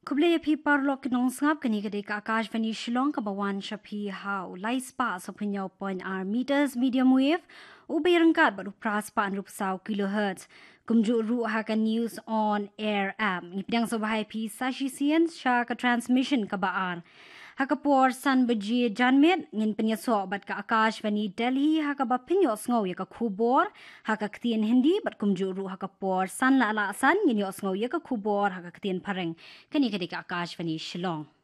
Kuble phi parlok nong sngap kani kade ka Akashvani Shillong ka bawan shapi how light spa sopinyo point r meters medium wave uberangkat baru praspa anrup saw kilohertz kumju ru ha ka news on air app ngipdang so bahai phi sashi science sha ka transmission ka baan Hakapor san baji janmet ngin penyaso bat ka Akashvani Delhi hakaba pinyo sngow ya ka khubor hakaktian hindi bat kumjuru hakapor san la san ngin yo sngow ya ka khubor hakaktian pareng kani kadi ka Akashvani Shillong